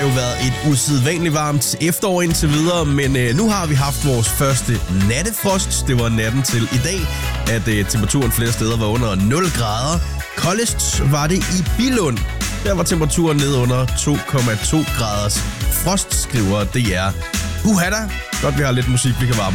jo været et usædvanligt varmt efterår indtil videre, men nu har vi haft vores første nattefrost. Det var natten til i dag, at temperaturen flere steder var under 0 grader. Koldest var det i Billund. Der var temperaturen ned under 2,2 graders frost, skriver DR. Godt, vi har lidt musik, vi kan varme